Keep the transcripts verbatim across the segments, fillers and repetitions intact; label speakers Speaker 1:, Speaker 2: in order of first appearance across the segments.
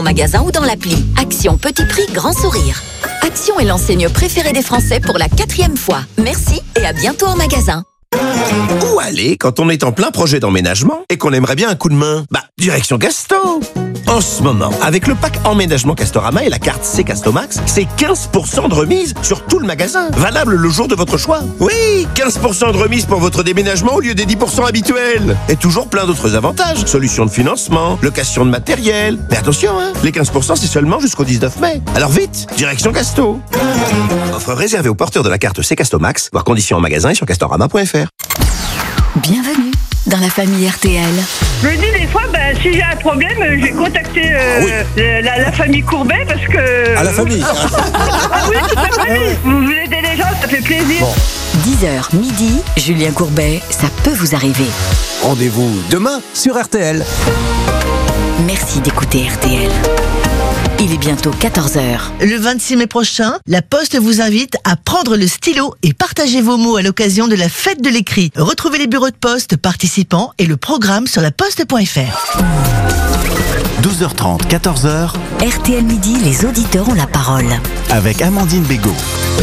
Speaker 1: magasin ou dans l'appli. Action petit prix, grand sourire. Action est l'enseigne préférée des Français pour la quatrième fois. Merci et à bientôt en magasin.
Speaker 2: Où aller quand on est en plein projet d'emménagement et qu'on aimerait bien un coup de main? Bah, direction Casto. En ce moment, avec le pack emménagement Castorama et la carte C Castomax, c'est quinze pour cent de remise sur tout le magasin. Valable le jour de votre choix. Oui, quinze pour cent de remise pour votre déménagement au lieu des dix pour cent habituels. Et toujours plein d'autres avantages. Solutions de financement, location de matériel. Mais attention, hein, les quinze pour cent c'est seulement jusqu'au dix-neuf mai. Alors vite, direction Casto. Offre réservée aux porteurs de la carte C Castomax, voir conditions en magasin et sur castorama point f r.
Speaker 1: Bienvenue dans la famille R T L.
Speaker 3: Je me dis des fois, ben, si j'ai un problème, je vais contacter euh,
Speaker 2: Ah oui.
Speaker 3: la, la famille Courbet parce que...
Speaker 2: À la famille.
Speaker 3: Ah oui, toute la famille. Vous, vous aidez les gens, ça fait plaisir.
Speaker 2: Bon.
Speaker 1: dix heures midi, Julien Courbet, ça peut vous arriver.
Speaker 4: Rendez-vous demain sur R T L.
Speaker 1: Merci d'écouter R T L. Il est bientôt quatorze heures.
Speaker 5: Le vingt-six mai prochain, La Poste vous invite à prendre le stylo et partager vos mots à l'occasion de la fête de l'écrit. Retrouvez les bureaux de poste participants et le programme sur la poste point f r.
Speaker 4: douze heures trente, quatorze heures,
Speaker 1: R T L Midi, les auditeurs ont la parole.
Speaker 4: avec Amandine Bégaud.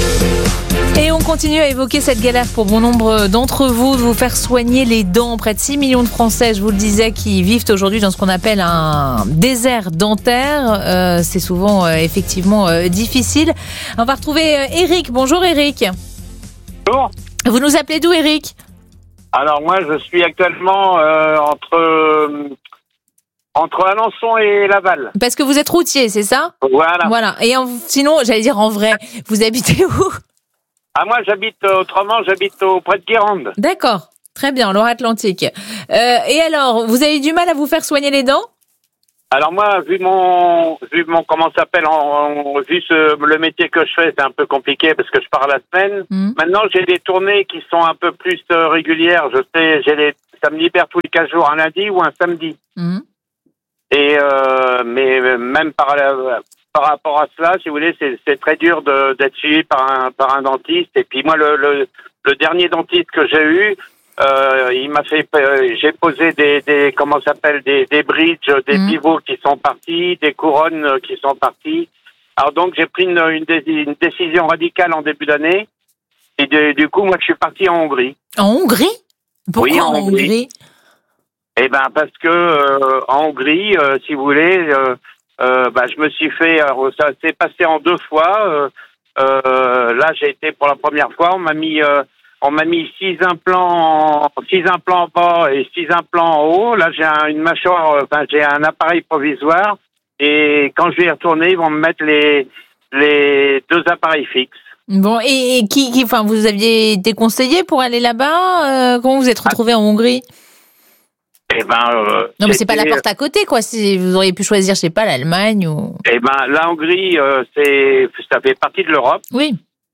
Speaker 6: Et on continue à évoquer cette galère pour bon nombre d'entre vous de vous faire soigner les dents. Près de six millions de Français, je vous le disais, qui vivent aujourd'hui dans ce qu'on appelle un désert dentaire. Euh, c'est souvent euh, effectivement euh, difficile. On va retrouver euh, Eric. Bonjour Eric.
Speaker 7: Bonjour.
Speaker 6: Vous nous appelez d'où Eric?
Speaker 7: Alors moi je suis actuellement euh, entre euh, entre Alençon et Laval.
Speaker 6: Parce que vous êtes routier, c'est ça?
Speaker 7: Voilà.
Speaker 6: Voilà. Et en, sinon, j'allais dire en vrai, vous habitez où?
Speaker 7: Ah moi j'habite euh, autrement, j'habite auprès de Guérande.
Speaker 6: D'accord. Très bien, Loire-Atlantique. Euh, et alors, vous avez du mal à vous faire soigner les dents?
Speaker 7: Alors moi vu mon vu mon comment ça s'appelle en, en- vu ce, le métier que je fais, c'est un peu compliqué parce que je pars la semaine.
Speaker 6: Mmh.
Speaker 7: Maintenant j'ai des tournées qui sont un peu plus euh, régulières. Je sais, j'ai les ça me libère tous les quinze jours, un lundi ou un samedi.
Speaker 6: Mmh.
Speaker 7: Et euh, mais même par la- par rapport à cela, si vous voulez, c'est, c'est très dur de, d'être suivi par un par un dentiste. Et puis moi, le le, le dernier dentiste que j'ai eu, euh, il m'a fait, euh, j'ai posé des des comment ça s'appelle des des bridges, des
Speaker 6: Mhm.
Speaker 7: pivots qui sont partis, des couronnes euh, qui sont partis. Alors donc j'ai pris une une, dé- une décision radicale en début d'année. Et de- du coup, moi, je suis parti en Hongrie.
Speaker 6: En Hongrie? Pourquoi
Speaker 7: Oui, en
Speaker 6: en
Speaker 7: Hongrie.
Speaker 6: Hongrie?
Speaker 7: Eh ben parce que euh, en Hongrie, euh, si vous voulez, euh, euh, bah, je me suis fait, alors, ça s'est passé en deux fois. Euh, euh, là, j'ai été pour la première fois. On m'a mis, euh, on m'a mis six implants, six implants en bas et six implants en haut. Là, j'ai un, une mâchoire, euh, enfin j'ai un appareil provisoire. Et quand je vais y retourner, ils vont me mettre les les deux appareils fixes.
Speaker 6: Bon, et, et qui, qui, enfin, vous aviez été conseillé pour aller là-bas? Euh, comment vous êtes retrouvé en Hongrie?
Speaker 7: Eh ben, euh,
Speaker 6: Non, mais c'est pas la
Speaker 7: c'était-
Speaker 6: porte à côté, quoi. C'est, vous auriez pu choisir, je sais pas, l'Allemagne ou.
Speaker 7: Eh ben, la Hongrie, euh, c'est, ça fait partie de l'Europe.
Speaker 6: Oui.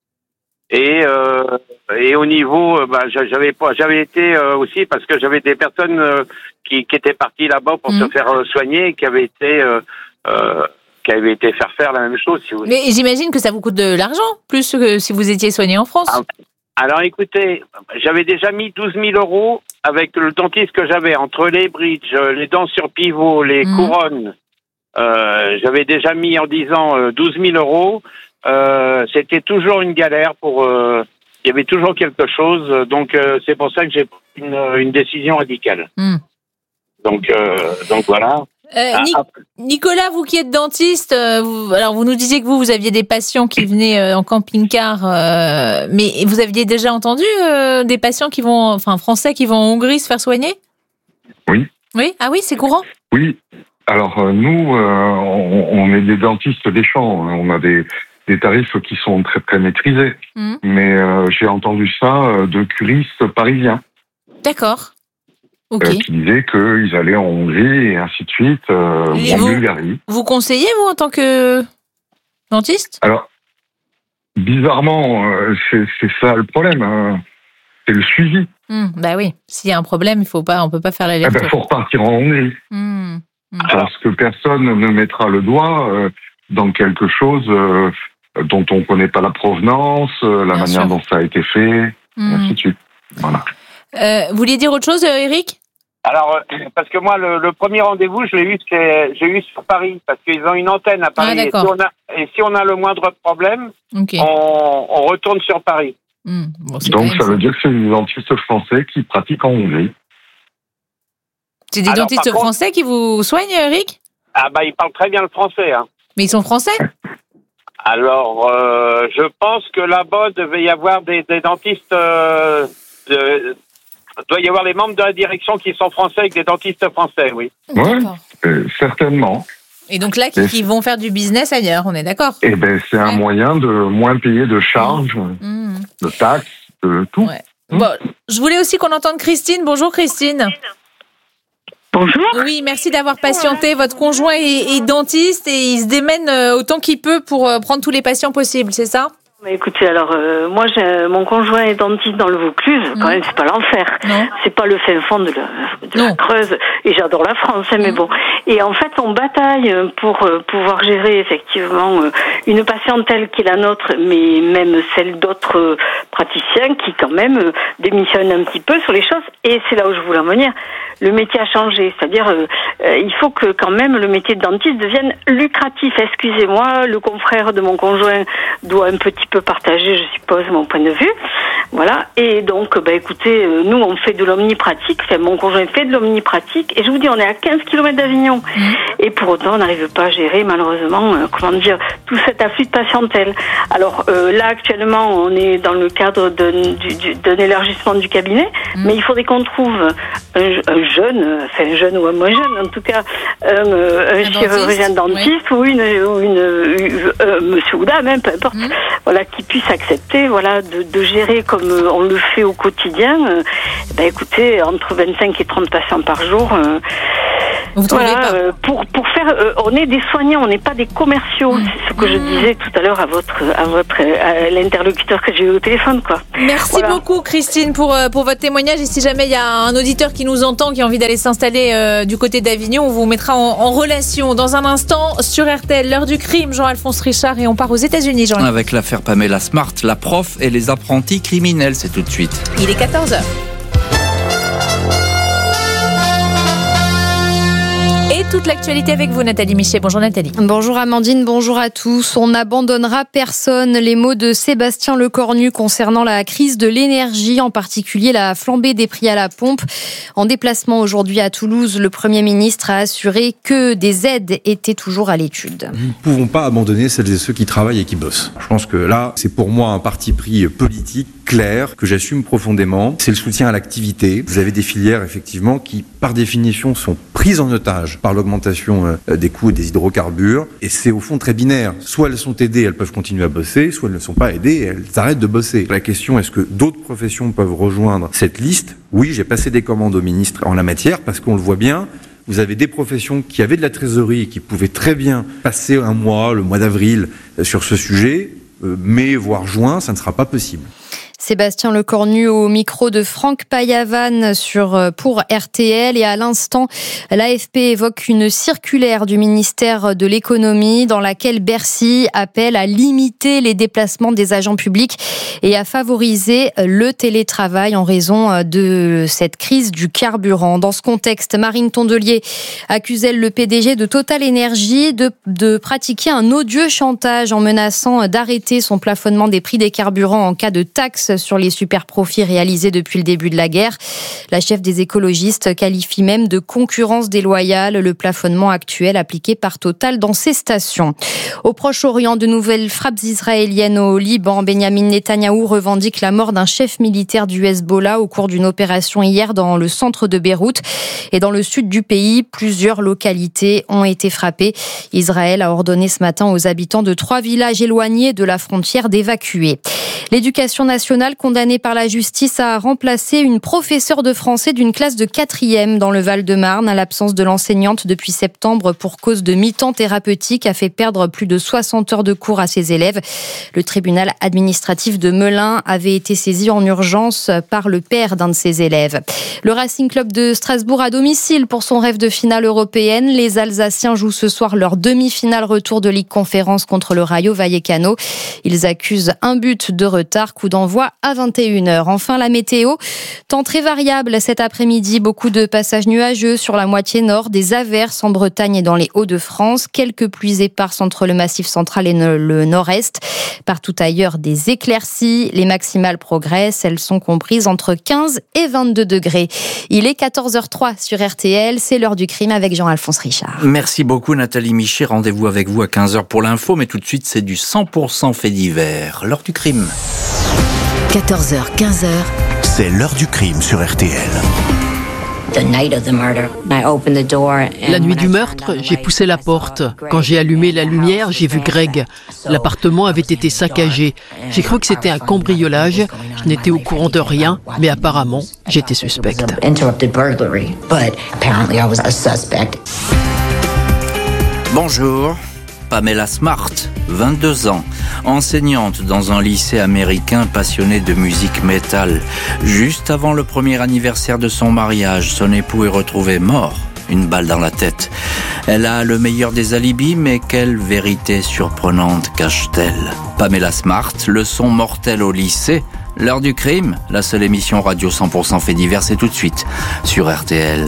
Speaker 7: Et euh, et au niveau, euh, bah, j'a- j'avais pas, j'avais été euh, aussi parce que j'avais des personnes euh, qui qui étaient parties là-bas pour
Speaker 6: Mhm.
Speaker 7: se faire euh, soigner, et qui avaient été euh, euh, qui avaient été faire faire la même chose, si vous voulez.
Speaker 6: Mais j'imagine que ça vous coûte de l'argent, plus que si vous étiez soigné en France.
Speaker 7: Ah, Alors écoutez, j'avais déjà mis douze mille euros avec le dentiste que j'avais, entre les bridges, euh, les dents sur pivot, les
Speaker 6: Mhm.
Speaker 7: couronnes. Euh, j'avais déjà mis en disant euh, douze mille euros. Euh, c'était toujours une galère pour. euh, il y avait toujours quelque chose, donc euh, c'est pour ça que j'ai pris une, une décision radicale.
Speaker 6: Mhm.
Speaker 7: Donc, euh, donc voilà.
Speaker 6: Euh,
Speaker 7: Ah,
Speaker 6: Ni-
Speaker 7: ah,
Speaker 6: Nicolas, vous qui êtes dentiste, euh, vous, alors vous nous disiez que vous, vous aviez des patients qui venaient euh, en camping-car, euh, mais vous aviez déjà entendu euh, des patients qui vont, enfin français qui vont en Hongrie se faire soigner?
Speaker 8: Oui.
Speaker 6: Oui. Ah oui, c'est courant.
Speaker 8: Oui. Alors euh, nous, euh, on, on est des dentistes des champs. On a des, des tarifs qui sont très très maîtrisés.
Speaker 6: Mhm.
Speaker 8: Mais euh, j'ai entendu ça euh, de curistes parisiens
Speaker 6: D'accord. Ok.
Speaker 8: euh, qui disaient qu'ils allaient en Hongrie et ainsi de suite, euh,
Speaker 6: Et
Speaker 8: ou en
Speaker 6: vous
Speaker 8: Bulgarie.
Speaker 6: Vous conseillez, vous, en tant que dentiste?
Speaker 8: Alors, bizarrement, euh, c'est, c'est ça le problème. Hein. C'est le suivi.
Speaker 6: Hmm, bah oui. S'il y a un problème, il faut pas, on peut pas faire
Speaker 8: Il
Speaker 6: l'aller-retour.
Speaker 8: faut repartir en Hongrie.
Speaker 6: Hmm.
Speaker 8: Parce que personne ne mettra le doigt euh, dans quelque chose euh, dont on ne connaît pas la provenance, euh, la
Speaker 6: Bien
Speaker 8: manière
Speaker 6: sûr.
Speaker 8: dont ça a été fait, et
Speaker 6: Hmm.
Speaker 8: ainsi de suite. Voilà.
Speaker 6: Euh, vous vouliez dire autre chose, euh, Eric?
Speaker 7: Alors, euh, parce que moi, le, le premier rendez-vous, je l'ai eu, c'est, j'ai eu sur Paris, parce qu'ils ont une antenne à Paris.
Speaker 6: Ah,
Speaker 7: et, si on a, et si on a le moindre problème,
Speaker 6: okay.
Speaker 7: on, on retourne sur Paris.
Speaker 6: Mmh. Bon,
Speaker 8: Donc, ça veut dire que c'est des dentistes français qui pratiquent en Hongrie.
Speaker 6: C'est des
Speaker 7: Alors,
Speaker 6: dentistes français contre, qui vous soignent, Eric ?
Speaker 7: Ah bah, ils parlent très bien le français. Hein.
Speaker 6: Mais ils sont français ?
Speaker 7: Alors, euh, je pense que là-bas, devait y avoir des, des dentistes... Euh, de, doit y avoir les membres de la direction qui sont français avec des dentistes français, oui.
Speaker 8: Oui, euh, certainement.
Speaker 6: Et donc là, qui, qui vont faire du business ailleurs, on est d'accord ?
Speaker 8: Eh bien, c'est un ouais. moyen de moins payer de charges, mmh. de taxes, de tout.
Speaker 6: Ouais. Mmh. Bon, je voulais aussi qu'on entende Christine. Bonjour Christine.
Speaker 3: Bonjour.
Speaker 6: Oui, merci d'avoir patienté. Votre conjoint est, est dentiste et il se démène autant qu'il peut pour prendre tous les patients possibles, c'est ça ?
Speaker 3: Bah écoutez, alors euh, moi, j'ai, mon conjoint est dentiste dans le Vaucluse. Mmh. Quand même, c'est pas l'enfer. Non. C'est pas le fin fond de la, de la Creuse. Et j'adore la France, hein, mmh. mais bon. Et en fait, on bataille pour euh, pouvoir gérer effectivement euh, une patientèle qui est la nôtre, mais même celle d'autres euh, praticiens qui quand même euh, démissionnent un petit peu sur les choses. Et c'est là où je voulais en venir. Le métier a changé, c'est-à-dire euh, euh, il faut que quand même le métier de dentiste devienne lucratif. Excusez-moi, le confrère de mon conjoint doit un petit peu partager, je suppose, mon point de vue. Voilà. Et donc, bah écoutez, euh, nous on fait de l'omnipratique. Enfin, mon conjoint fait de l'omnipratique. Et je vous dis, on est à quinze kilomètres d'Avignon. Mmh. Et pour autant, on n'arrive pas à gérer malheureusement, euh, comment dire, tout cet afflux de patientèle. Alors euh, là, actuellement, on est dans le cadre d'un, du, du, d'un élargissement du cabinet, mmh. mais il faudrait qu'on trouve un, un jeune, enfin jeune ou un moins jeune, en tout cas, un, un, un chirurgien dentiste, oui. ou une, ou une, une euh, monsieur ou dame, hein, peu importe, mmh. voilà, qui puisse accepter, voilà, de, de gérer comme on le fait au quotidien. Euh, ben écoutez, entre vingt-cinq et trente patients par jour. Euh,
Speaker 6: Vous trouvez
Speaker 3: voilà,
Speaker 6: pas
Speaker 3: euh, pour pour faire, euh, on est des soignants, on n'est pas des commerciaux. Mmh. C'est ce que mmh. je disais tout à l'heure à votre à votre à l'interlocuteur que j'ai eu au téléphone, quoi.
Speaker 6: Merci voilà. beaucoup, Christine, pour pour votre témoignage. Et si jamais il y a un auditeur qui nous entend, qui a envie d'aller s'installer euh, du côté d'Avignon, on vous mettra en, en relation dans un instant sur R T L. L'heure du crime, Jean-Alphonse Richard, et on part aux États-Unis, Jean.
Speaker 9: Avec l'affaire Pamela Smart, la prof et les apprentis criminels, c'est tout de suite.
Speaker 6: Il est quatorze heures. Et toute l'actualité avec vous, Nathalie Michet. Bonjour Nathalie.
Speaker 10: Bonjour Amandine, bonjour à tous. On n'abandonnera personne. Les mots de Sébastien Lecornu concernant la crise de l'énergie, en particulier la flambée des prix à la pompe. En déplacement aujourd'hui à Toulouse, le Premier ministre a assuré que des aides étaient toujours à l'étude.
Speaker 11: Nous ne pouvons pas abandonner celles et ceux qui travaillent et qui bossent. Je pense que là, c'est pour moi un parti pris politique clair que j'assume profondément. C'est le soutien à l'activité. Vous avez des filières effectivement qui, par définition, sont prises en otage par l'augmentation des coûts des hydrocarbures. Et c'est au fond très binaire. Soit elles sont aidées, elles peuvent continuer à bosser, soit elles ne sont pas aidées, elles arrêtent de bosser. La question, est-ce que d'autres professions peuvent rejoindre cette liste ? Oui, j'ai passé des commandes au ministre en la matière parce qu'on le voit bien. Vous avez des professions qui avaient de la trésorerie et qui pouvaient très bien passer un mois, le mois d'avril, sur ce sujet. Mais voire juin, ça ne sera pas possible.
Speaker 10: Sébastien Lecornu au micro de Franck Payavane sur, pour R T L. Et à l'instant, l'A F P évoque une circulaire du ministère de l'économie dans laquelle Bercy appelle à limiter les déplacements des agents publics et à favoriser le télétravail en raison de cette crise du carburant. Dans ce contexte, Marine Tondelier accuse le P D G de Total Énergie de, de pratiquer un odieux chantage en menaçant d'arrêter son plafonnement des prix des carburants en cas de taxe sur les super profits réalisés depuis le début de la guerre. La chef des écologistes qualifie même de concurrence déloyale le plafonnement actuel appliqué par Total dans ses stations. Au Proche-Orient, de nouvelles frappes israéliennes au Liban. Benyamin Netanyahou revendique la mort d'un chef militaire du Hezbollah au cours d'une opération hier dans le centre de Beyrouth. Et dans le sud du pays, plusieurs localités ont été frappées. Israël a ordonné ce matin aux habitants de trois villages éloignés de la frontière d'évacuer. L'éducation nationale condamnée par la justice à remplacer une professeure de français d'une classe de quatrième dans le Val-de-Marne. L'absence de l'enseignante depuis septembre pour cause de mi-temps thérapeutique a fait perdre plus de soixante heures de cours à ses élèves. Le tribunal administratif de Melun avait été saisi en urgence par le père d'un de ses élèves. Le Racing Club de Strasbourg à domicile pour son rêve de finale européenne. Les Alsaciens jouent ce soir leur demi-finale retour de Ligue Conférence contre le Rayo Vallecano. Ils accusent un but de retard, coup d'envoi à vingt et une heures. Enfin, la météo, temps très variable cet après-midi. Beaucoup de passages nuageux sur la moitié nord, des averses en Bretagne et dans les Hauts-de-France. Quelques pluies éparses entre le Massif central et le nord-est. Partout ailleurs, des éclaircies. Les maximales progressent. Elles sont comprises entre quinze et vingt-deux degrés. Il est quatorze heures zéro trois sur R T L. C'est l'heure du crime avec Jean-Alphonse Richard.
Speaker 9: Merci beaucoup Nathalie Michet. Rendez-vous avec vous à quinze heures pour l'info. Mais tout de suite, c'est du cent pour cent fait divers. L'heure du crime.
Speaker 1: quatorze heures, quinze heures.
Speaker 4: C'est l'heure du crime sur R T L.
Speaker 12: La nuit du meurtre, j'ai poussé la porte. Quand j'ai allumé la lumière, j'ai vu Greg. L'appartement avait été saccagé. J'ai cru que c'était un cambriolage. Je n'étais au courant de rien, mais apparemment, j'étais suspecte.
Speaker 9: Bonjour. Pamela Smart, vingt-deux ans, enseignante dans un lycée américain passionnée de musique métal. Juste avant le premier anniversaire de son mariage, son époux est retrouvé mort, une balle dans la tête. Elle a le meilleur des alibis, mais quelle vérité surprenante cache-t-elle ? Pamela Smart, leçon mortelle au lycée. L'heure du crime, la seule émission radio cent pour cent fait divers, c'est tout de suite sur R T L.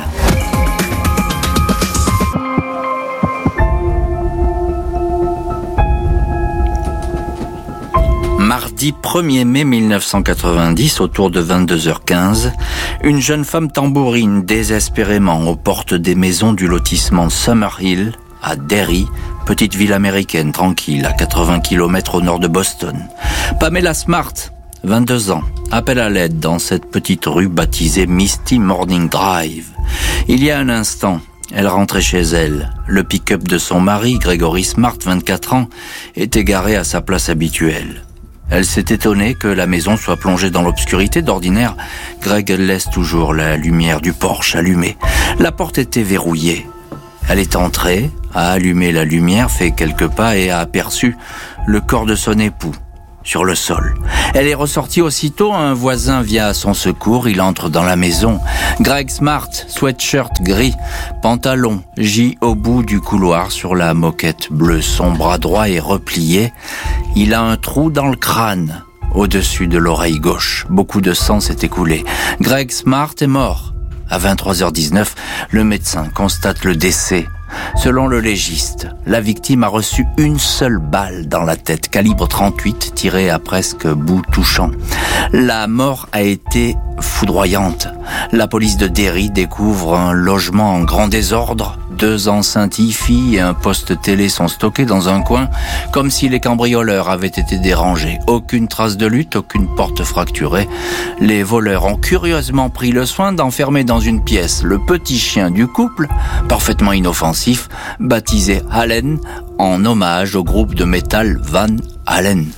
Speaker 9: Mardi premier mai mille neuf cent quatre-vingt-dix, autour de vingt-deux heures quinze, une jeune femme tambourine désespérément aux portes des maisons du lotissement Summerhill, à Derry, petite ville américaine tranquille à quatre-vingts kilomètres au nord de Boston. Pamela Smart, vingt-deux ans, appelle à l'aide dans cette petite rue baptisée Misty Morning Drive. Il y a un instant, elle rentrait chez elle. Le pick-up de son mari, Gregory Smart, vingt-quatre ans, était garé à sa place habituelle. Elle s'est étonnée que la maison soit plongée dans l'obscurité. D'ordinaire, Greg laisse toujours la lumière du porche allumée. La porte était verrouillée. Elle est entrée, a allumé la lumière, fait quelques pas et a aperçu le corps de son époux sur le sol. Elle est ressortie aussitôt, un voisin vient à son secours, il entre dans la maison. Greg Smart, sweatshirt gris, pantalon, gît au bout du couloir sur la moquette bleue. Son bras droit est replié, il a un trou dans le crâne, au-dessus de l'oreille gauche. Beaucoup de sang s'est écoulé. Greg Smart est mort. À vingt-trois heures dix-neuf, le médecin constate le décès. Selon le légiste, la victime a reçu une seule balle dans la tête, calibre trente-huit, tirée à presque bout touchant. La mort a été foudroyante. La police de Derry découvre un logement en grand désordre. Deux enceintes hi-fi et un poste télé sont stockés dans un coin, comme si les cambrioleurs avaient été dérangés. Aucune trace de lutte, aucune porte fracturée. Les voleurs ont curieusement pris le soin d'enfermer dans une pièce le petit chien du couple, parfaitement inoffensif, baptisé Allen, en hommage au groupe de métal Van Halen.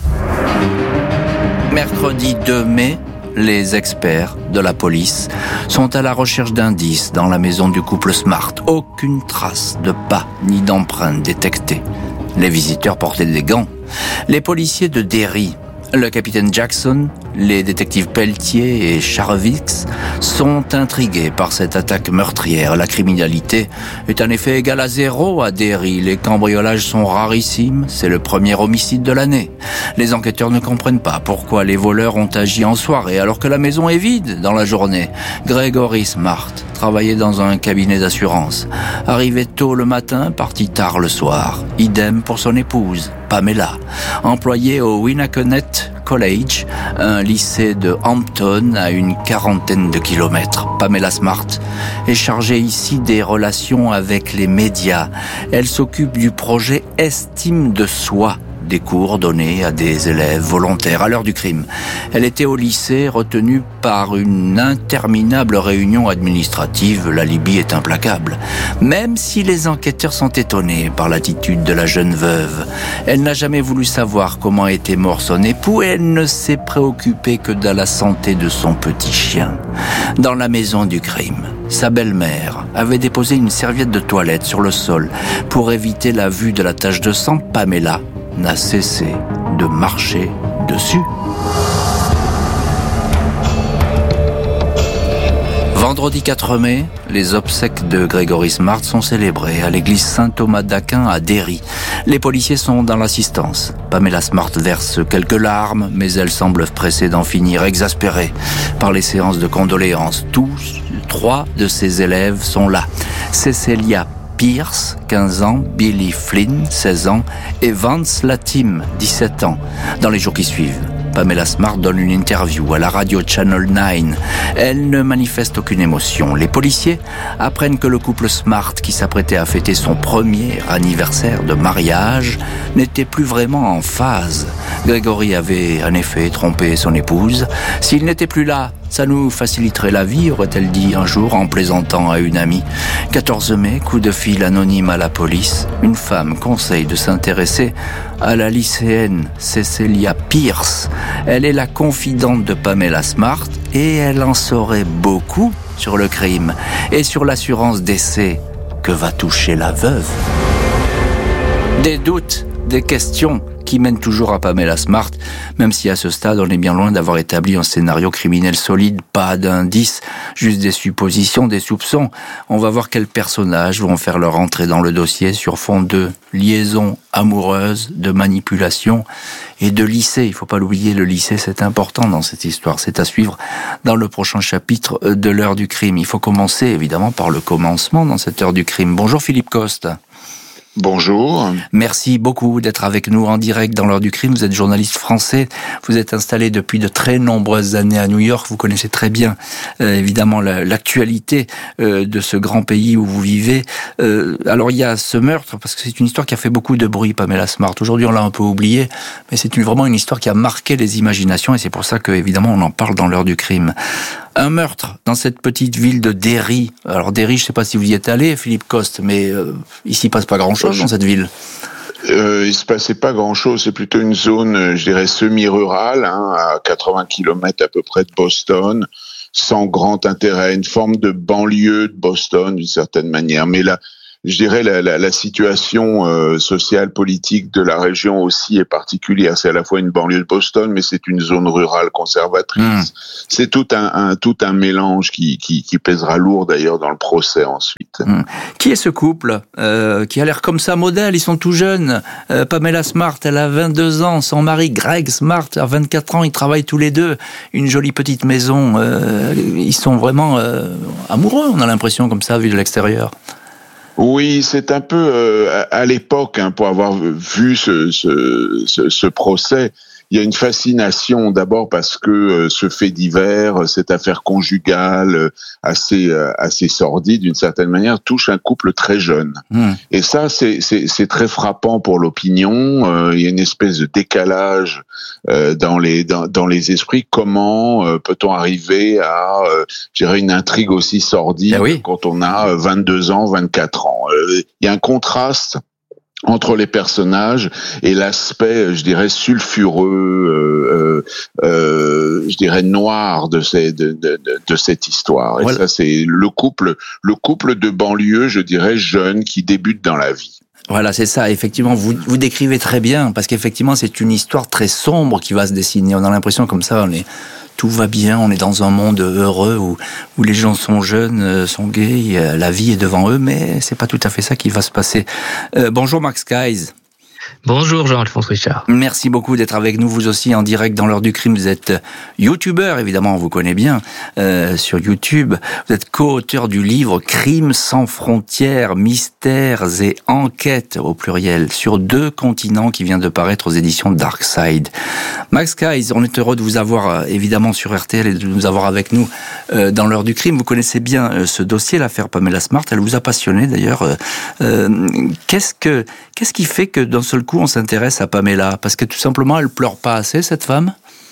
Speaker 9: Mercredi deux mai, les experts de la police sont à la recherche d'indices dans la maison du couple Smart. Aucune trace de pas ni d'empreinte détectée. Les visiteurs portaient des gants. Les policiers de Derry, le capitaine Jackson, les détectives Pelletier et Charvix sont intrigués par cette attaque meurtrière. La criminalité est en effet égale à zéro à Derry. Les cambriolages sont rarissimes. C'est le premier homicide de l'année. Les enquêteurs ne comprennent pas pourquoi les voleurs ont agi en soirée alors que la maison est vide dans la journée. Gregory Smart travaillait dans un cabinet d'assurance. Arrivé tôt le matin, parti tard le soir. Idem pour son épouse, Pamela, employée au Winnacunnet College, un lycée de Hampton à une quarantaine de kilomètres. Pamela Smart est chargée ici des relations avec les médias. Elle s'occupe du projet Estime de soi, des cours donnés à des élèves volontaires. À l'heure du crime, elle était au lycée, retenue par une interminable réunion administrative. L'alibi est implacable. Même si les enquêteurs sont étonnés par l'attitude de la jeune veuve, elle n'a jamais voulu savoir comment était mort son époux et elle ne s'est préoccupée que de la santé de son petit chien. Dans la maison du crime, sa belle-mère avait déposé une serviette de toilette sur le sol pour éviter la vue de la tache de sang. Pamela n'a cessé de marcher dessus. Vendredi quatre mai, les obsèques de Grégory Smart sont célébrées à l'église Saint-Thomas d'Aquin à Derry. Les policiers sont dans l'assistance. Pamela Smart verse quelques larmes, mais elle semble pressée d'en finir, exaspérée par les séances de condoléances. Tous, trois de ses élèves sont là. Cecilia Pierce, quinze ans, Billy Flynn, seize ans, et Vance Latim, dix-sept ans. Dans les jours qui suivent, Pamela Smart donne une interview à la radio Channel neuf. Elle ne manifeste aucune émotion. Les policiers apprennent que le couple Smart, qui s'apprêtait à fêter son premier anniversaire de mariage, n'était plus vraiment en phase. Grégory avait en effet trompé son épouse. S'il n'était plus là, ça nous faciliterait la vie, aurait-elle dit un jour en plaisantant à une amie. quatorze mai, coup de fil anonyme à la police. Une femme conseille de s'intéresser à la lycéenne Cecilia Pierce. Elle est la confidente de Pamela Smart et elle en saurait beaucoup sur le crime et sur l'assurance décès que va toucher la veuve. Des doutes, des questions qui mènent toujours à Pamela Smart, même si à ce stade on est bien loin d'avoir établi un scénario criminel solide, pas d'indices, juste des suppositions, des soupçons. On va voir quels personnages vont faire leur entrée dans le dossier sur fond de liaison amoureuse, de manipulation et de lycée. Il faut pas l'oublier, le lycée c'est important dans cette histoire, c'est à suivre dans le prochain chapitre de l'heure du crime. Il faut commencer évidemment par le commencement dans cette heure du crime. Bonjour Philippe Coste.
Speaker 13: Bonjour.
Speaker 9: Merci beaucoup d'être avec nous en direct dans l'heure du crime. Vous êtes journaliste français. Vous êtes installé depuis de très nombreuses années à New York. Vous connaissez très bien, euh, évidemment, la, l'actualité euh, de ce grand pays où vous vivez. Euh, alors, il y a ce meurtre, parce que c'est une histoire qui a fait beaucoup de bruit, Pamela Smart. Aujourd'hui, on l'a un peu oublié, mais c'est une, vraiment une histoire qui a marqué les imaginations et c'est pour ça que, évidemment, on en parle dans l'heure du crime. Un meurtre dans cette petite ville de Derry. Alors Derry, je ne sais pas si vous y êtes allé, Philippe Coste, mais euh, ici il ne passe pas grand-chose dans cette ville.
Speaker 13: Euh, il se passait pas grand-chose. C'est plutôt une zone, je dirais, semi-rurale, hein, à quatre-vingts kilomètres à peu près de Boston, sans grand intérêt, une forme de banlieue de Boston d'une certaine manière. Mais là, je dirais la, la, la situation euh, sociale, politique de la région aussi est particulière. C'est à la fois une banlieue de Boston, mais c'est une zone rurale conservatrice. Mmh. C'est tout un, un tout un mélange qui, qui qui pèsera lourd d'ailleurs dans le procès ensuite.
Speaker 9: Mmh. Qui est ce couple euh, qui a l'air comme ça modèle? Ils sont tout jeunes. Euh, Pamela Smart, elle a vingt-deux ans. Son mari Greg Smart a vingt-quatre ans. Ils travaillent tous les deux. Une jolie petite maison. Euh, ils sont vraiment euh, amoureux. On a l'impression comme ça vu de l'extérieur.
Speaker 13: Oui, c'est un peu euh, à l'époque, hein, pour avoir vu ce, ce, ce, ce procès, il y a une fascination d'abord parce que euh, ce fait divers, cette affaire conjugale euh, assez euh, assez sordide d'une certaine manière, touche un couple très jeune. Mmh. Et ça, c'est c'est c'est très frappant pour l'opinion. Euh, il y a une espèce de décalage euh, dans les dans, dans les esprits. Comment euh, peut-on arriver à euh, je dirais une intrigue aussi sordide ah oui. quand on a vingt-deux ans, vingt-quatre ans. Euh, il y a un contraste entre les personnages et l'aspect, je dirais, sulfureux, euh, euh, je dirais noir de, ces, de, de, de, de cette histoire. Et voilà. Ça, c'est le couple, le couple de banlieue, je dirais, jeune qui débute dans la vie.
Speaker 9: Voilà, c'est ça. Effectivement, vous vous décrivez très bien, parce qu'effectivement, c'est une histoire très sombre qui va se dessiner. On a l'impression comme ça, on est tout va bien, on est dans un monde heureux où où les gens sont jeunes, sont gays, la vie est devant eux, mais c'est pas tout à fait ça qui va se passer. Euh, bonjour Max Skies.
Speaker 14: Bonjour Jean-Alphonse Richard.
Speaker 9: Merci beaucoup d'être avec nous, vous aussi en direct dans l'heure du crime. Vous êtes youtubeur, évidemment, on vous connaît bien euh, sur YouTube. Vous êtes co-auteur du livre Crimes sans frontières, mystères et enquêtes au pluriel sur deux continents qui vient de paraître aux éditions Darkside. Max Skies, on est heureux de vous avoir évidemment sur R T L et de nous avoir avec nous euh, dans l'heure du crime. Vous connaissez bien euh, ce dossier, l'affaire Pamela Smart. Elle vous a passionné d'ailleurs. Euh, euh, qu'est-ce que qu'est-ce qui fait que d'un seul coup on s'intéresse à Pamela? Parce que tout simplement elle pleure pas assez, cette femme?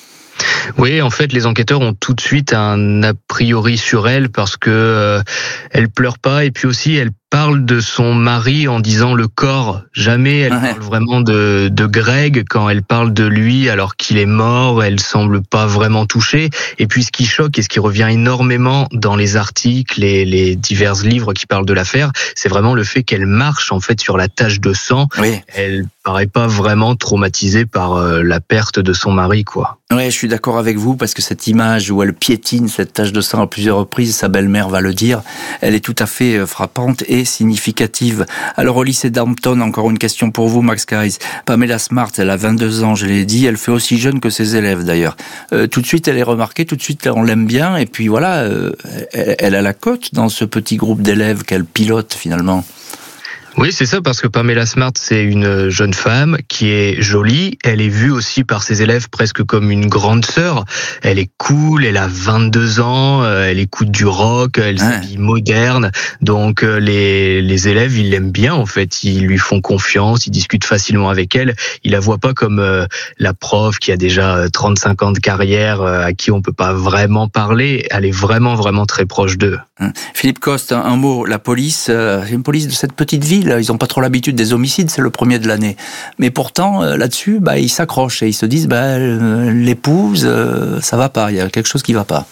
Speaker 14: Oui, en fait, les enquêteurs ont tout de suite un a priori sur elle parce que euh, elle pleure pas et puis aussi elle parle de son mari en disant le corps. Jamais elle
Speaker 9: Ouais.
Speaker 14: parle vraiment de, de Greg. Quand elle parle de lui alors qu'il est mort, elle semble pas vraiment touchée. Et puis ce qui choque et ce qui revient énormément dans les articles et les divers livres qui parlent de l'affaire, c'est vraiment le fait qu'elle marche en fait sur la tache de sang.
Speaker 9: Oui.
Speaker 14: Elle paraît pas vraiment traumatisée par euh, la perte de son mari, quoi.
Speaker 9: Ouais, je suis d'accord avec vous parce que cette image où elle piétine cette tache de sang à plusieurs reprises, sa belle-mère va le dire, elle est tout à fait frappante et significative. Alors au lycée d'Hampton, encore une question pour vous, Max Karis. Pamela Smart, elle a vingt-deux ans, je l'ai dit, elle fait aussi jeune que ses élèves d'ailleurs. Euh, tout de suite, elle est remarquée, tout de suite, on l'aime bien et puis voilà, euh, elle, elle a la cote dans ce petit groupe d'élèves qu'elle pilote finalement.
Speaker 14: Oui, c'est ça, parce que Pamela Smart, c'est une jeune femme qui est jolie. Elle est vue aussi par ses élèves presque comme une grande sœur. Elle est cool, elle a vingt-deux ans, elle écoute du rock, elle s'habille moderne. Donc les, les élèves, ils l'aiment bien en fait. Ils lui font confiance, ils discutent facilement avec elle. Ils la voient pas comme euh, la prof qui a déjà trente-cinq ans de carrière, euh, à qui on peut pas vraiment parler. Elle est vraiment, vraiment très proche d'eux.
Speaker 9: Philippe Coste, un mot, la police, euh, une police de cette petite ville, ils n'ont pas trop l'habitude des homicides, c'est le premier de l'année. Mais pourtant, euh, là-dessus, bah, ils s'accrochent et ils se disent, bah, euh, l'épouse, euh, ça va pas, il y a quelque chose qui va pas.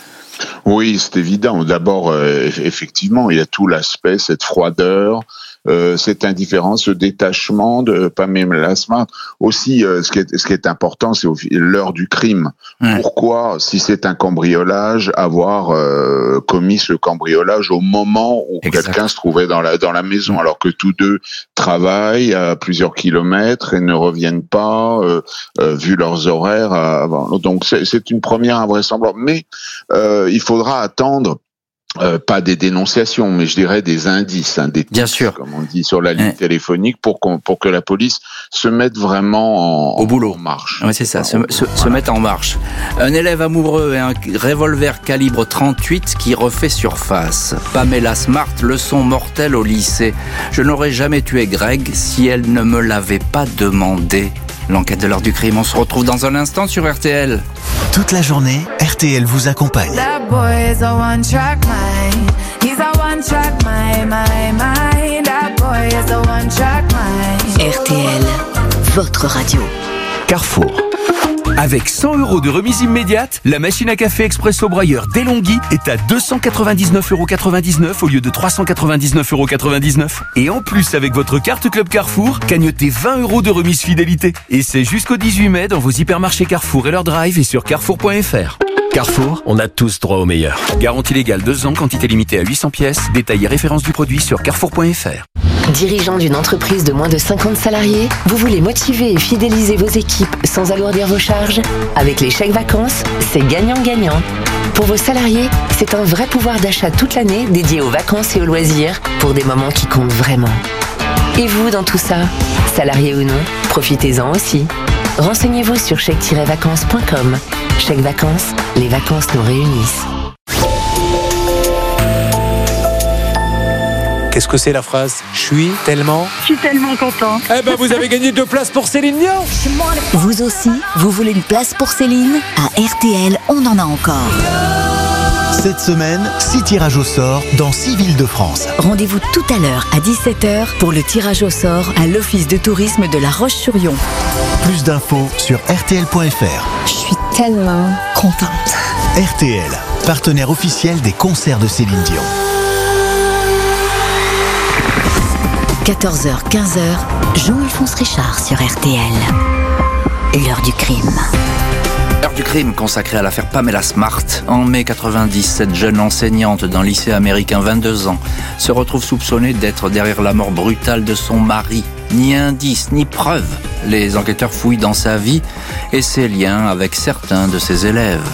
Speaker 13: Oui, c'est évident. D'abord, euh, effectivement, il y a tout l'aspect, cette froideur, euh, cette indifférence, ce détachement de Pamela Smart. Aussi, euh, ce qui est, ce qui est important, c'est au, l'heure du crime. Mmh. Pourquoi, si c'est un cambriolage, avoir euh, commis ce cambriolage au moment où exact. quelqu'un se trouvait dans la dans la maison, alors que tous deux travaillent à plusieurs kilomètres et ne reviennent pas, euh, euh, vu leurs horaires avant. Donc c'est, c'est une première invraisemblance. Mais euh, il faudra attendre. Euh, pas des dénonciations, mais je dirais des indices, hein, des
Speaker 9: Bien
Speaker 13: tips,
Speaker 9: sûr.
Speaker 13: comme on dit sur la ligne ouais. téléphonique, pour qu'on, pour que la police se mette vraiment en,
Speaker 9: au boulot,
Speaker 13: en marche.
Speaker 9: Oui, c'est ça, enfin, se, se, voilà. se mettre en marche. Un élève amoureux et un revolver calibre trente-huit qui refait surface. Pamela Smart, leçon mortelle au lycée. Je n'aurais jamais tué Greg si elle ne me l'avait pas demandé. L'enquête de l'heure du crime, on se retrouve dans un instant sur R T L.
Speaker 4: Toute la journée, R T L vous accompagne.
Speaker 1: R T L, votre radio.
Speaker 4: Carrefour.
Speaker 15: Avec cent euros de remise immédiate, la machine à café Expresso Broyeur Delonghi est à deux cent quatre-vingt-dix-neuf euros quatre-vingt-dix-neuf au lieu de trois cent quatre-vingt-dix-neuf euros quatre-vingt-dix-neuf. Et en plus, avec votre carte Club Carrefour, cagnotez vingt euros de remise fidélité. Et c'est jusqu'au dix-huit mai dans vos hypermarchés Carrefour et leur drive et sur carrefour point f r. Carrefour, on a tous droit au meilleur. Garantie légale deux ans, quantité limitée à huit cents pièces. Détail et référence du produit sur carrefour point f r.
Speaker 1: Dirigeant d'une entreprise de moins de cinquante salariés, vous voulez motiver et fidéliser vos équipes sans alourdir vos charges? Avec les chèques vacances, c'est gagnant-gagnant. Pour vos salariés, c'est un vrai pouvoir d'achat toute l'année dédié aux vacances et aux loisirs pour des moments qui comptent vraiment. Et vous dans tout ça? Salarié ou non, profitez-en aussi. Renseignez-vous sur chèque tiret vacances point com. Chèque vacances, les vacances nous réunissent.
Speaker 16: Qu'est-ce que c'est la phrase? Je suis tellement...
Speaker 17: Je suis tellement content.
Speaker 16: Eh ben vous avez gagné deux places pour Céline Dion.
Speaker 1: Vous aussi, vous voulez une place pour Céline? À R T L, on en a encore.
Speaker 4: Cette semaine, six tirages au sort dans six villes de France.
Speaker 1: Rendez-vous tout à l'heure à dix-sept heures pour le tirage au sort à l'Office de tourisme de La Roche-sur-Yon.
Speaker 4: Plus d'infos sur R T L point F R.
Speaker 1: Je suis tellement contente.
Speaker 4: R T L, partenaire officiel des concerts de Céline Dion.
Speaker 1: quatorze heures quinze, Jean-Alphonse Richard sur R T L. L'heure du crime.
Speaker 9: L'heure du crime consacrée à l'affaire Pamela Smart. En mai quatre-vingt-dix, cette jeune enseignante d'un lycée américain, vingt-deux ans, se retrouve soupçonnée d'être derrière la mort brutale de son mari. Ni indice, ni preuve. Les enquêteurs fouillent dans sa vie et ses liens avec certains de ses élèves.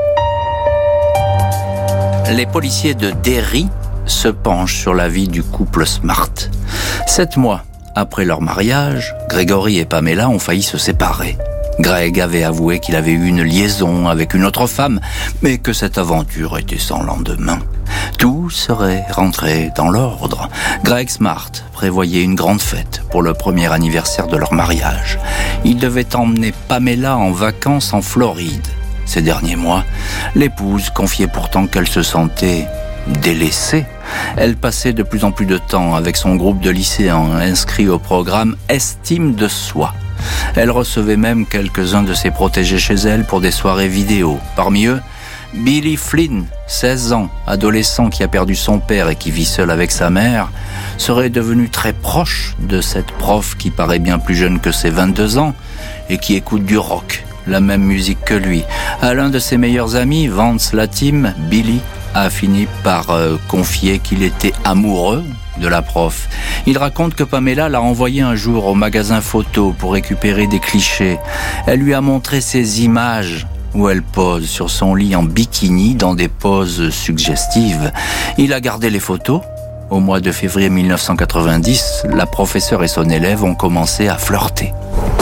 Speaker 9: Les policiers de Derry se penchent sur la vie du couple Smart. Sept mois après leur mariage, Grégory et Pamela ont failli se séparer. Greg avait avoué qu'il avait eu une liaison avec une autre femme, mais que cette aventure était sans lendemain. Tout serait rentré dans l'ordre. Greg Smart prévoyait une grande fête pour le premier anniversaire de leur mariage. Il devait emmener Pamela en vacances en Floride. Ces derniers mois, l'épouse confiait pourtant qu'elle se sentait délaissée. Elle passait de plus en plus de temps avec son groupe de lycéens inscrits au programme Estime de soi. Elle recevait même quelques-uns de ses protégés chez elle pour des soirées vidéo. Parmi eux, Billy Flynn, seize ans, adolescent qui a perdu son père et qui vit seul avec sa mère, serait devenu très proche de cette prof qui paraît bien plus jeune que ses vingt-deux ans et qui écoute du rock, la même musique que lui. À l'un de ses meilleurs amis, Vance Latim, Billy a fini par euh, confier qu'il était amoureux de la prof. Il raconte que Pamela l'a envoyé un jour au magasin photo pour récupérer des clichés. Elle lui a montré ses images où elle pose sur son lit en bikini dans des poses suggestives. Il a gardé les photos. Au mois de février mille neuf cent quatre-vingt-dix, la professeure et son élève ont commencé à flirter.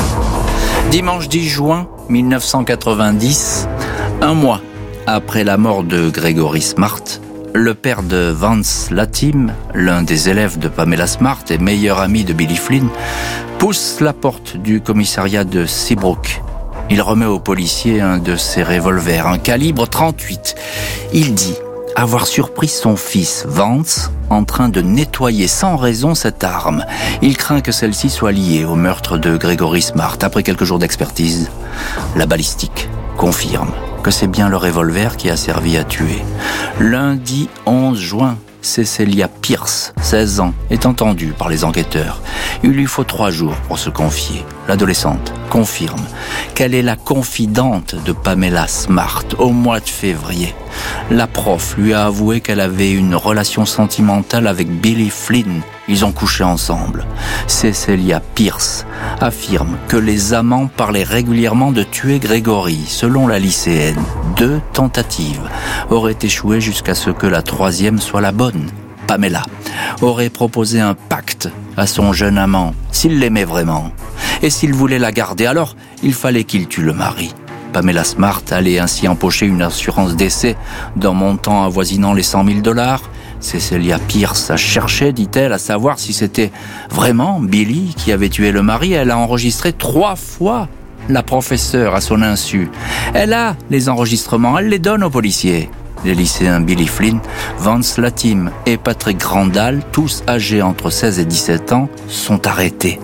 Speaker 9: Dimanche dix juin mille neuf cent quatre-vingt-dix, un mois après la mort de Gregory Smart, le père de Vance Latim, l'un des élèves de Pamela Smart et meilleur ami de Billy Flynn, pousse la porte du commissariat de Seabrook. Il remet au policier un de ses revolvers, un calibre trente-huit. Il dit avoir surpris son fils, Vance, en train de nettoyer sans raison cette arme. Il craint que celle-ci soit liée au meurtre de Gregory Smart. Après quelques jours d'expertise, la balistique confirme que c'est bien le revolver qui a servi à tuer. Lundi onze juin, Cecilia Pierce, seize ans, est entendue par les enquêteurs. Il lui faut trois jours pour se confier. L'adolescente confirme qu'elle est la confidente de Pamela Smart au mois de février. La prof lui a avoué qu'elle avait une relation sentimentale avec Billy Flynn. Ils ont couché ensemble. Cecilia Pierce affirme que les amants parlaient régulièrement de tuer Gregory. Selon la lycéenne, deux tentatives auraient échoué jusqu'à ce que la troisième soit la bonne. Pamela aurait proposé un pacte à son jeune amant, s'il l'aimait vraiment. Et s'il voulait la garder, alors il fallait qu'il tue le mari. Pamela Smart allait ainsi empocher une assurance décès d'un montant avoisinant les cent mille dollars. Cecilia Pierce a cherché, dit-elle, à savoir si c'était vraiment Billy qui avait tué le mari. Elle a enregistré trois fois la professeure à son insu. Elle a les enregistrements, elle les donne aux policiers. Les lycéens Billy Flynn, Vance Latim et Patrick Grandal, tous âgés entre seize et dix-sept ans, sont arrêtés.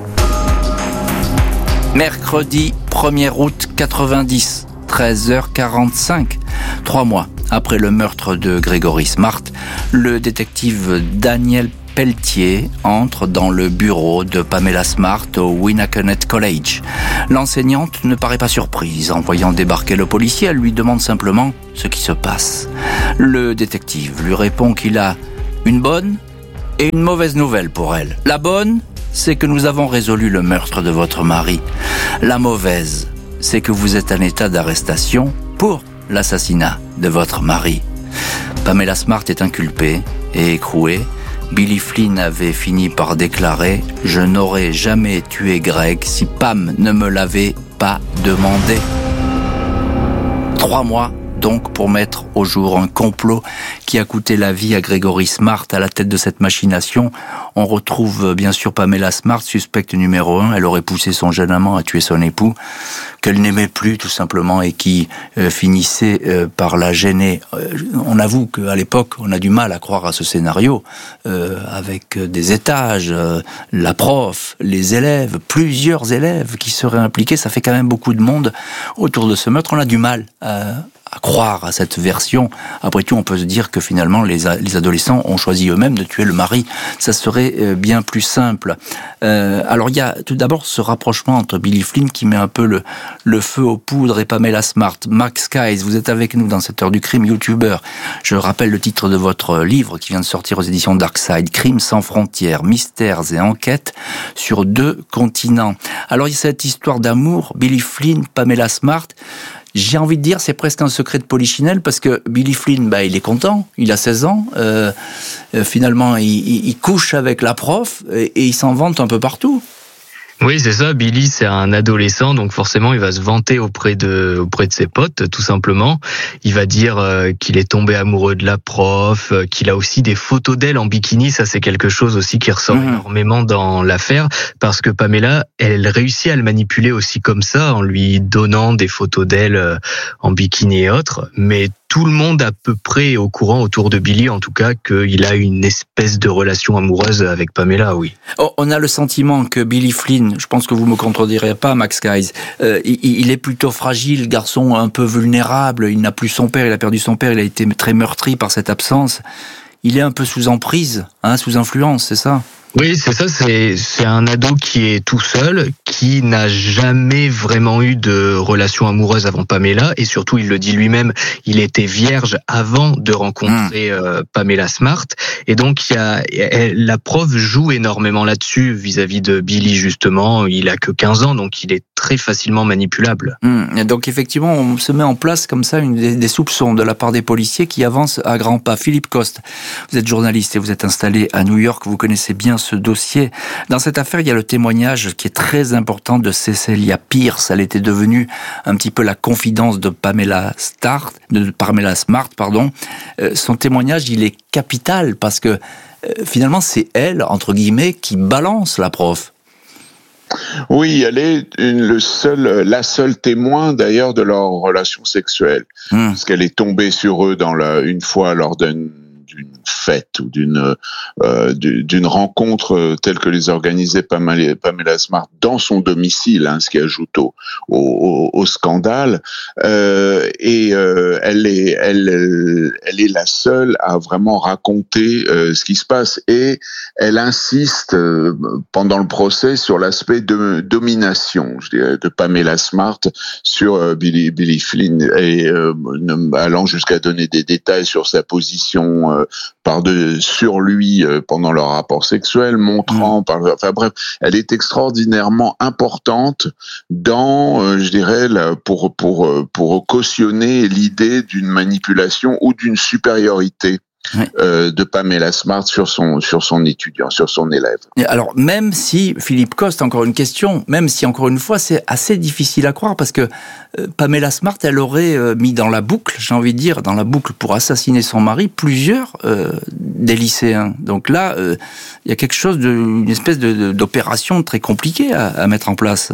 Speaker 9: Mercredi premier août quatre-vingt-dix, treize heures quarante-cinq, trois mois après le meurtre de Gregory Smart, le détective Daniel Pelletier entre dans le bureau de Pamela Smart au Winnacunnet College. L'enseignante ne paraît pas surprise. En voyant débarquer le policier, elle lui demande simplement ce qui se passe. Le détective lui répond qu'il a une bonne et une mauvaise nouvelle pour elle. La bonne, c'est que nous avons résolu le meurtre de votre mari. La mauvaise, c'est que vous êtes en état d'arrestation pour l'assassinat de votre mari. Pamela Smart est inculpée et écrouée. Billy Flynn avait fini par déclarer « Je n'aurais jamais tué Greg si Pam ne me l'avait pas demandé ». Trois mois donc pour mettre au jour un complot qui a coûté la vie à Gregory Smart. À la tête de cette machination, on retrouve bien sûr Pamela Smart, suspecte numéro un. Elle aurait poussé son jeune amant à tuer son époux, qu'elle n'aimait plus tout simplement et qui euh, finissait euh, par la gêner. Euh, on avoue qu'à l'époque, on a du mal à croire à ce scénario, euh, avec des étages, euh, la prof, les élèves, plusieurs élèves qui seraient impliqués. Ça fait quand même beaucoup de monde autour de ce meurtre. On a du mal à... à croire à cette version. Après tout, on peut se dire que finalement, les, a- les adolescents ont choisi eux-mêmes de tuer le mari. Ça serait euh, bien plus simple. Euh, alors, il y a tout d'abord ce rapprochement entre Billy Flynn qui met un peu le, le feu aux poudres et Pamela Smart. Max Skies, vous êtes avec nous dans cette heure du crime, youtubeur. Je rappelle le titre de votre livre qui vient de sortir aux éditions Darkside, Crimes sans frontières, mystères et enquêtes sur deux continents. Alors, il y a cette histoire d'amour, Billy Flynn, Pamela Smart. J'ai envie de dire, c'est presque un secret de polichinelle parce que Billy Flynn, bah, il est content, il a seize ans, euh, euh, finalement, il, il, il couche avec la prof et, et il s'en vante un peu partout.
Speaker 14: Oui, c'est ça. Billy, c'est un adolescent, donc forcément, il va se vanter auprès de auprès de ses potes, tout simplement. Il va dire euh, qu'il est tombé amoureux de la prof, euh, qu'il a aussi des photos d'elle en bikini. Ça, c'est quelque chose aussi qui ressort mmh. énormément dans l'affaire, parce que Pamela, elle réussit à le manipuler aussi comme ça, en lui donnant des photos d'elle euh, en bikini et autres, mais tout le monde à peu près est au courant autour de Billy, en tout cas, qu'il a une espèce de relation amoureuse avec Pamela, oui.
Speaker 9: Oh, on a le sentiment que Billy Flynn, je pense que vous me contredirez pas, Max Guys, euh, il, il est plutôt fragile, garçon un peu vulnérable, il n'a plus son père, il a perdu son père, il a été très meurtri par cette absence. Il est un peu sous emprise, hein, sous influence, c'est ça ?
Speaker 14: Oui, c'est ça, c'est, c'est un ado qui est tout seul, qui n'a jamais vraiment eu de relation amoureuse avant Pamela, et surtout, il le dit lui-même, il était vierge avant de rencontrer mmh. euh, Pamela Smart, et donc il y a, la preuve joue énormément là-dessus, vis-à-vis de Billy, justement, il a que quinze ans, donc il est très facilement manipulable.
Speaker 9: Mmh. Et donc effectivement, on se met en place comme ça une des, des soupçons de la part des policiers qui avancent à grands pas. Philippe Coste, vous êtes journaliste et vous êtes installé à New York, vous connaissez bien ce dossier. Dans cette affaire, il y a le témoignage qui est très important de Cecelia Pierce. Elle était devenue un petit peu la confidence de Pamela Smart, de Pamela Smart, pardon. Euh, son témoignage, il est capital parce que euh, finalement, c'est elle, entre guillemets, qui balance la prof.
Speaker 13: Oui, elle est une, le seul, la seule témoin d'ailleurs de leur relation sexuelle, mmh. parce qu'elle est tombée sur eux dans la, une fois lors d'une d'une fête ou d'une euh, d'une rencontre telle que les organisait Pamela, Pamela Smart dans son domicile, hein, ce qui ajoute au, au, au scandale. Euh, et euh, elle est elle elle est la seule à vraiment raconter euh, ce qui se passe, et elle insiste euh, pendant le procès sur l'aspect de domination, je dirais, de Pamela Smart sur euh, Billy Billy Flynn, et euh, allant jusqu'à donner des détails sur sa position euh, par de sur lui euh, pendant leur rapport sexuel, montrant mmh. par enfin bref, elle est extraordinairement importante dans euh, je dirais là, pour pour pour cautionner l'idée d'une manipulation ou d'une supériorité. Oui. Euh, de Pamela Smart sur son sur son étudiant, sur son élève.
Speaker 9: Et alors même si Philippe Coste, encore une question, même si encore une fois c'est assez difficile à croire parce que euh, Pamela Smart, elle aurait euh, mis dans la boucle, j'ai envie de dire, dans la boucle pour assassiner son mari plusieurs euh, des lycéens. Donc là, il euh, y a quelque chose de, une espèce de, de, d'opération très compliquée à, à mettre en place.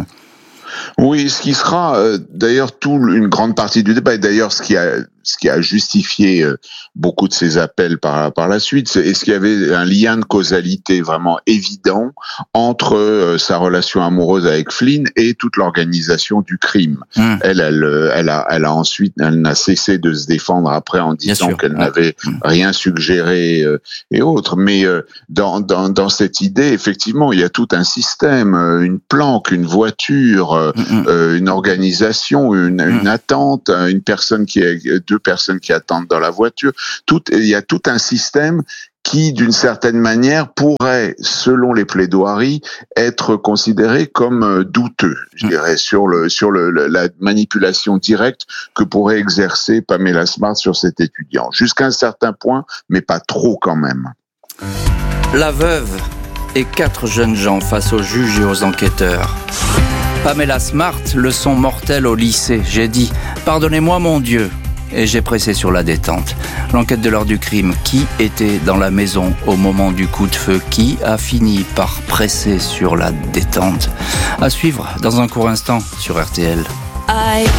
Speaker 13: Oui, ce qui sera euh, d'ailleurs tout une grande partie du débat, et d'ailleurs ce qui a ce qui a justifié euh, beaucoup de ces appels par par la suite, c'est est-ce qu'il y avait un lien de causalité vraiment évident entre euh, sa relation amoureuse avec Flynn et toute l'organisation du crime. Mmh. Elle, elle, elle a, elle a ensuite, elle n'a cessé de se défendre après en disant qu'elle ouais. n'avait mmh. rien suggéré euh, et autres. Mais euh, dans dans dans cette idée, effectivement, il y a tout un système, une planque, une voiture, mmh. euh, une organisation, une, mmh. une attente, une personne qui est deux personnes qui attendent dans la voiture. Tout, il y a tout un système qui, d'une certaine manière, pourrait, selon les plaidoiries, être considéré comme douteux, je dirais, sur le sur le, la manipulation directe que pourrait exercer Pamela Smart sur cet étudiant, jusqu'à un certain point, mais pas trop quand même.
Speaker 9: La veuve et quatre jeunes gens face aux juges et aux enquêteurs. Pamela Smart, leçon mortelle au lycée. J'ai dit « Pardonnez-moi mon Dieu ». Et j'ai pressé sur la détente. L'enquête de l'heure du crime. Qui était dans la maison au moment du coup de feu? Qui a fini par presser sur la détente? À suivre dans un court instant sur R T L. I...